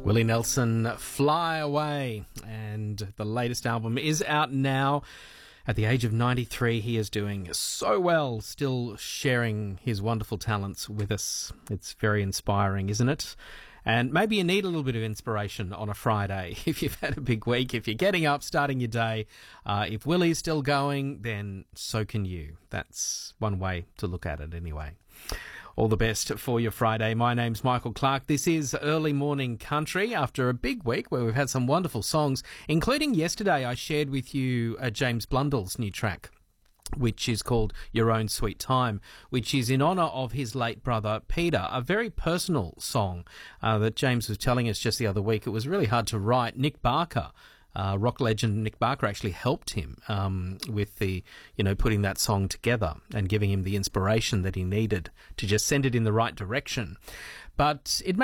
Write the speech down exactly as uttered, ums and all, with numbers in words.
Willie Nelson, Fly Away, and the latest album is out now. At the age of ninety-three, he is doing so well, still sharing his wonderful talents with us. It's very inspiring, isn't it? And maybe you need a little bit of inspiration on a Friday if you've had a big week, if you're getting up, starting your day. Uh, if Willie's still going, then so can you. That's one way to look at it anyway. All the best for your Friday. My name's Michael Clark. This is Early Morning Country after a big week where we've had some wonderful songs, including yesterday I shared with you uh, James Blundell's new track, which is called Your Own Sweet Time, which is in honour of his late brother Peter, a very personal song uh, that James was telling us just the other week. It was really hard to write. Nick Barker, Uh, rock legend Nick Barker, actually helped him um, with the, you know, putting that song together and giving him the inspiration that he needed to just send it in the right direction. But it